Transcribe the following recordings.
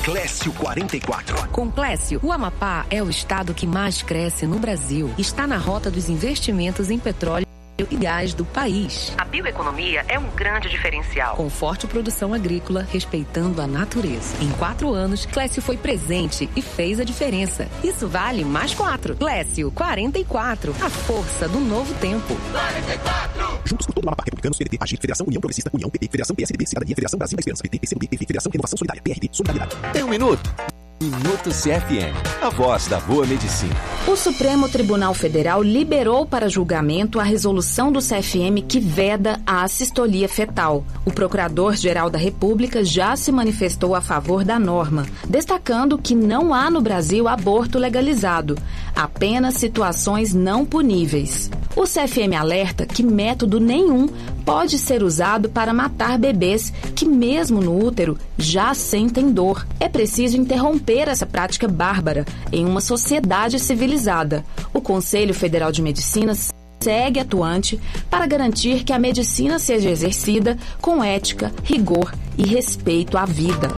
Clécio 44. Com Clécio, o Amapá é o estado que mais cresce no Brasil. Está na rota dos investimentos em petróleo e gás do país. A bioeconomia é um grande diferencial, com forte produção agrícola, respeitando a natureza. Em 4 anos, Clécio foi presente e fez a diferença. Isso vale mais 4. Clécio 44, a força do novo tempo. 44! Juntos por todo o Amapá, Republicanos, PDT, AGI, Federação União Progressista, União, PT, Federação PSDB, Cidadania, Federação Brasil da Esperança, PT, PCdoB, PV, Federação Renovação Solidária, PRD, Solidariedade. Tem um minuto? Minuto CFM, a voz da boa medicina. O Supremo Tribunal Federal liberou para julgamento a resolução do CFM que veda a assistolia fetal. O Procurador-Geral da República já se manifestou a favor da norma, destacando que não há no Brasil aborto legalizado, apenas situações não puníveis. O CFM alerta que método nenhum pode ser usado para matar bebês que, mesmo no útero, já sentem dor. É preciso interromper essa prática bárbara em uma sociedade civilizada. O Conselho Federal de Medicina segue atuante para garantir que a medicina seja exercida com ética, rigor e respeito à vida.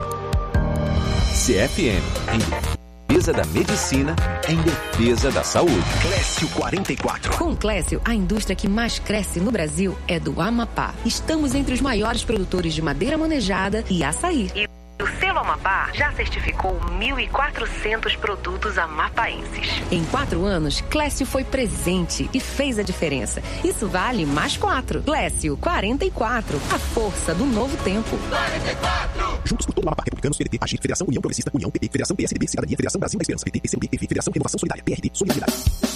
CFM, em defesa da medicina, em defesa da saúde. Clécio 44. Com Clécio, a indústria que mais cresce no Brasil é do Amapá. Estamos entre os maiores produtores de madeira manejada e açaí. O selo Amapá já certificou 1.400 produtos amapaenses. Em 4 anos, Clécio foi presente e fez a diferença. Isso vale mais 4. Clécio 44, a força do novo tempo. 44! Juntos por todo o Amapá, Republicanos, PDT, AGI, Federação União Progressista, União, PT, Federação PSDB, Cidadania, Federação Brasil da Esperança, PT, PCdoB, PV, Federação Renovação Solidária, PRD, Solidariedade.